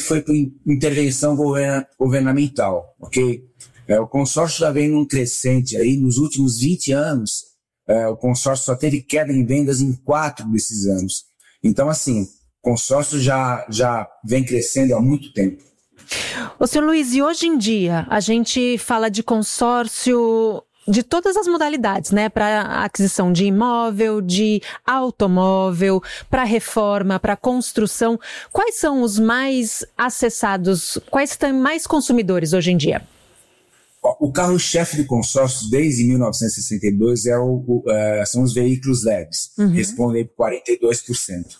foi por intervenção governamental, ok? O consórcio já vem num crescente aí, nos últimos 20 anos, o consórcio só teve queda em vendas em 4 desses anos. Então, assim, o consórcio já vem crescendo há muito tempo. Ô, senhor Luiz, e hoje em dia a gente fala de consórcio de todas as modalidades, né? Para aquisição de imóvel, de automóvel, para reforma, para construção. Quais são os mais acessados? Quais têm mais consumidores hoje em dia? O carro-chefe do consórcio, desde 1962, são os veículos leves. Respondem por 42%.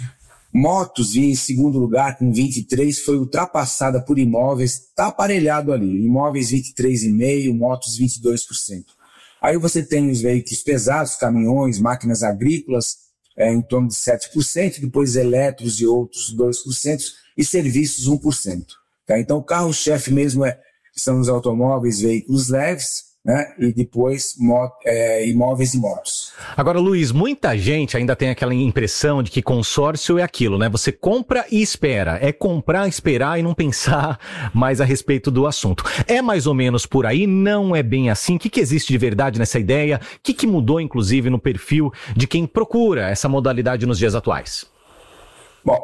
Motos vinha em segundo lugar com 23%, foi ultrapassada por imóveis, está aparelhado ali. Imóveis 23,5%, motos 22%. Aí você tem os veículos pesados, caminhões, máquinas agrícolas, em torno de 7%, depois elétricos e outros 2%, e serviços 1%. Tá? Então o carro-chefe mesmo são os automóveis, veículos leves, né? E depois imóveis e motos. Agora, Luiz, muita gente ainda tem aquela impressão de que consórcio é aquilo, né? Você compra e espera. É comprar, esperar e não pensar mais a respeito do assunto. É mais ou menos por aí? Não é bem assim? O que existe de verdade nessa ideia? O que mudou, inclusive, no perfil de quem procura essa modalidade nos dias atuais? Bom,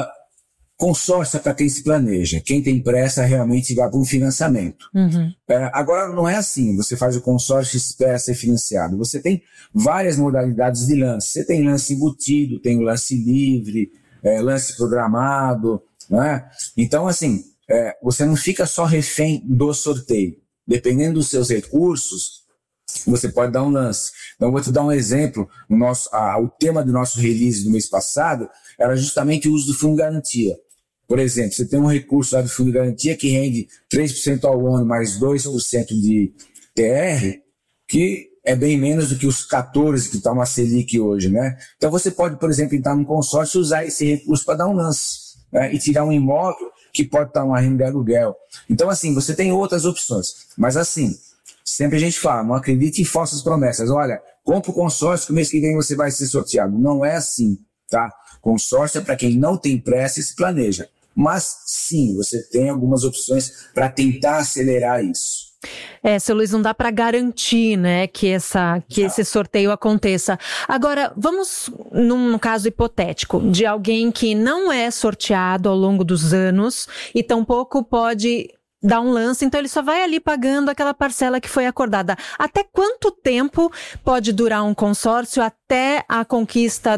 consórcio é para quem se planeja. Quem tem pressa realmente vai para um financiamento. Agora não é assim, você faz o consórcio e espera ser financiado. Você tem várias modalidades de lance. Você tem lance embutido, tem o lance livre, lance programado, né? Então, assim, você não fica só refém do sorteio. Dependendo dos seus recursos, você pode dar um lance. Então, eu vou te dar um exemplo. O tema do nosso release do mês passado era justamente o uso do fundo de garantia. Por exemplo, você tem um recurso lá do fundo de garantia que rende 3% ao ano mais 2% de TR, que é bem menos do que os 14% que está uma Selic hoje, né? Então você pode, por exemplo, entrar num consórcio e usar esse recurso para dar um lance, né? E tirar um imóvel que pode estar uma renda de aluguel. Então, assim, você tem outras opções. Mas, assim, sempre a gente fala, não acredite em falsas promessas. Olha, compra o consórcio que o mês que vem você vai ser sorteado. Não é assim, tá? Consórcio é para quem não tem pressa e se planeja. Mas, sim, você tem algumas opções para tentar acelerar isso. Seu Luiz, não dá para garantir, né, que esse sorteio aconteça. Agora, vamos num caso hipotético de alguém que não é sorteado ao longo dos anos e tampouco pode dar um lance, então ele só vai ali pagando aquela parcela que foi acordada. Até quanto tempo pode durar um consórcio até a conquista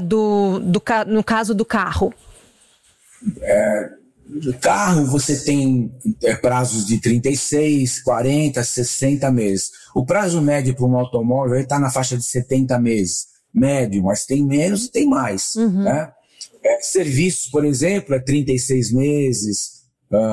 no caso do carro? Carro, você tem prazos de 36, 40, 60 meses. O prazo médio para um automóvel está na faixa de 70 meses. Médio, mas tem menos e tem mais. Né? Serviços, por exemplo, 36 meses.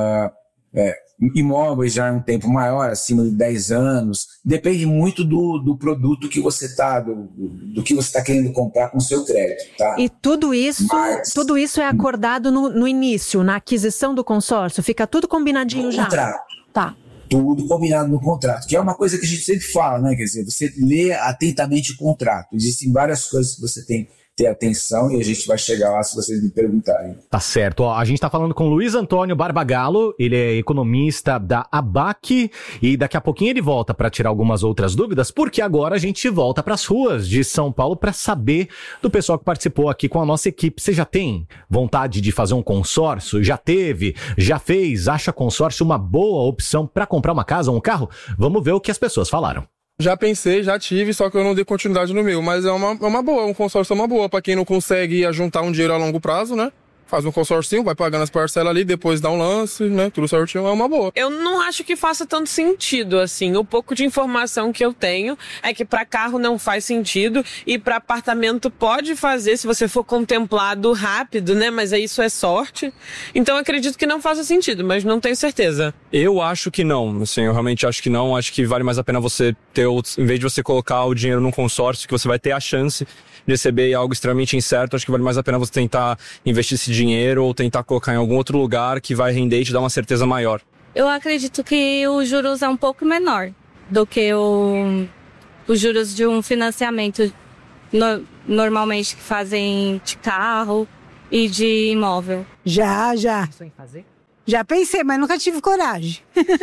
Imóveis já é um tempo maior, acima de 10 anos. Depende muito do produto que você está, do que você está querendo comprar com o seu crédito. Tá? E tudo isso é acordado no início, na aquisição do consórcio? Fica tudo combinadinho já? Contrato. Tá. Tudo combinado no contrato, que é uma coisa que a gente sempre fala, né? Quer dizer, você lê atentamente o contrato. Existem várias coisas que você tem ter atenção e a gente vai chegar lá se vocês me perguntarem. Tá certo. Ó, a gente tá falando com o Luiz Antônio Barbagallo, ele é economista da ABAC e daqui a pouquinho ele volta para tirar algumas outras dúvidas, porque agora a gente volta para as ruas de São Paulo para saber do pessoal que participou aqui com a nossa equipe. Você já tem vontade de fazer um consórcio? Já teve? Já fez? Acha consórcio uma boa opção para comprar uma casa ou um carro? Vamos ver o que as pessoas falaram. Já pensei, já tive, só que eu não dei continuidade no meu. Mas é uma boa, um consórcio é uma boa. Pra quem não consegue juntar um dinheiro a longo prazo, né? Faz um consórcio, vai pagando as parcelas ali, depois dá um lance, né? Tudo certinho, é uma boa. Eu não acho que faça tanto sentido, assim. O pouco de informação que eu tenho é que para carro não faz sentido e para apartamento pode fazer se você for contemplado rápido, né? Mas aí isso é sorte. Então eu acredito que não faça sentido, mas não tenho certeza. Eu acho que não, assim, eu realmente acho que não. Acho que vale mais a pena você ter, em vez de você colocar o dinheiro num consórcio, que você vai ter a chance de receber algo extremamente incerto, acho que vale mais a pena você tentar investir esse dinheiro ou tentar colocar em algum outro lugar que vai render e te dar uma certeza maior. Eu acredito que o juros é um pouco menor do que os juros de um financiamento normalmente que fazem de carro e de imóvel. Já. Pensou em fazer? Já pensei, mas nunca tive coragem.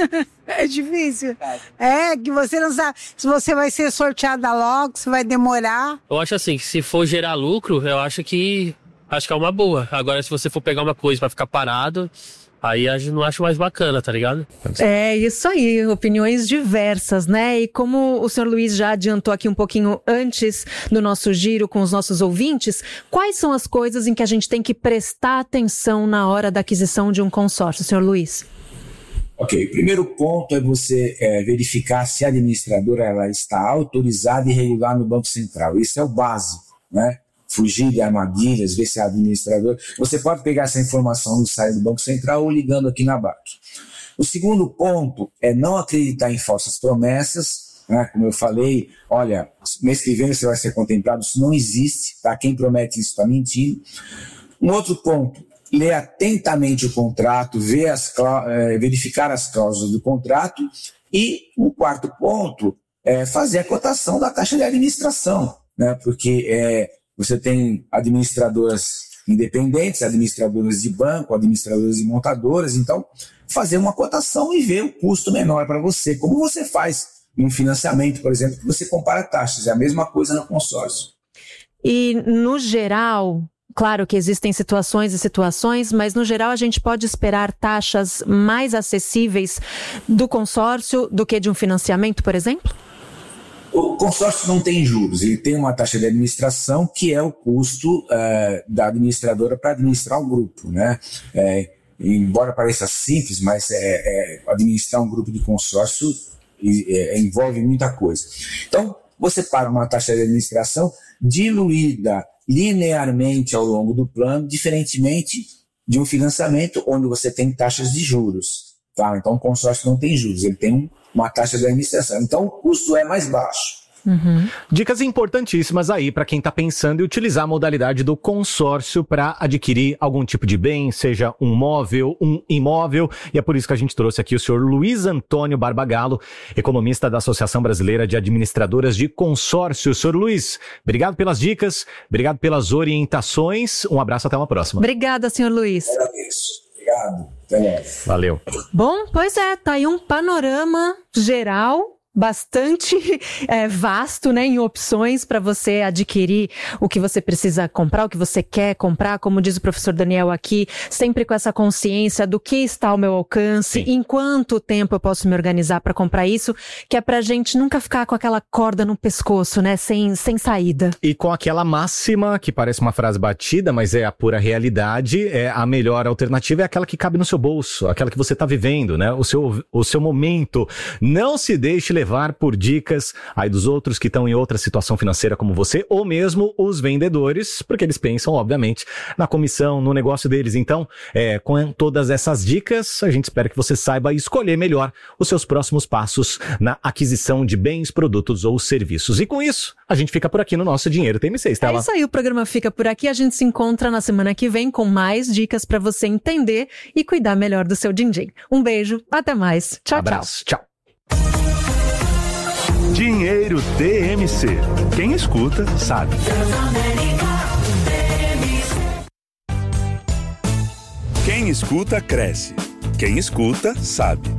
É difícil. É que você não sabe se você vai ser sorteada logo, se vai demorar. Eu acho assim, que se for gerar lucro, eu acho que é uma boa. Agora, se você for pegar uma coisa pra ficar parado, aí eu não acho mais bacana, tá ligado? É isso aí, opiniões diversas, né? E como o senhor Luiz já adiantou aqui um pouquinho antes do nosso giro com os nossos ouvintes, quais são as coisas em que a gente tem que prestar atenção na hora da aquisição de um consórcio, senhor Luiz? Ok, o primeiro ponto é você verificar se a administradora ela está autorizada e regular no Banco Central. Isso é o básico, né? Fugir de armadilhas, ver se é administrador. Você pode pegar essa informação no site do Banco Central ou ligando aqui na BAC. O segundo ponto é não acreditar em falsas promessas, né? Como eu falei, olha, mês que vem você vai ser contemplado, isso não existe, tá? Quem promete isso está mentindo. Um outro ponto, ler atentamente o contrato, verificar as cláusulas do contrato. E um quarto ponto é fazer a cotação da taxa de administração, né? Porque você tem administradoras independentes, administradoras de banco, administradoras de montadoras, então fazer uma cotação e ver o custo menor para você, como você faz em um financiamento, por exemplo, que você compara taxas, é a mesma coisa no consórcio. E no geral, claro que existem situações e situações, mas no geral a gente pode esperar taxas mais acessíveis do consórcio do que de um financiamento, por exemplo? O consórcio não tem juros, ele tem uma taxa de administração que é o custo da administradora para administrar o grupo, né? Embora pareça simples, mas administrar um grupo de consórcio envolve muita coisa. Então, você paga uma taxa de administração diluída linearmente ao longo do plano, diferentemente de um financiamento onde você tem taxas de juros. Tá? Então, o consórcio não tem juros, ele tem uma taxa de administração. Então, o custo é mais baixo. Uhum. Dicas importantíssimas aí para quem está pensando em utilizar a modalidade do consórcio para adquirir algum tipo de bem, seja um móvel, um imóvel, e é por isso que a gente trouxe aqui o senhor Luiz Antônio Barbagallo, economista da Associação Brasileira de Administradoras de Consórcios. Senhor Luiz, obrigado pelas dicas, obrigado pelas orientações, um abraço, até uma próxima. Obrigada, senhor Luiz. Obrigado, até mais. Valeu. Bom, pois é, tá aí um panorama geral bastante vasto, né, em opções para você adquirir o que você precisa comprar, o que você quer comprar, como diz o professor Daniel aqui, sempre com essa consciência do que está ao meu alcance, em quanto tempo eu posso me organizar para comprar isso, que é pra gente nunca ficar com aquela corda no pescoço, né, sem saída. E com aquela máxima, que parece uma frase batida, mas é a pura realidade, a melhor alternativa é aquela que cabe no seu bolso, aquela que você está vivendo, né, o seu momento. Não se deixe levar por dicas aí dos outros que estão em outra situação financeira como você, ou mesmo os vendedores, porque eles pensam, obviamente, na comissão, no negócio deles. Então, com todas essas dicas, a gente espera que você saiba escolher melhor os seus próximos passos na aquisição de bens, produtos ou serviços. E com isso, a gente fica por aqui no nosso Dinheiro TMC, Estela. É isso aí, o programa fica por aqui. A gente se encontra na semana que vem com mais dicas para você entender e cuidar melhor do seu din-din. Um beijo, até mais. Tchau, abraço, tchau. Dinheiro TMC. Quem escuta, sabe. Quem escuta, cresce. Quem escuta, sabe.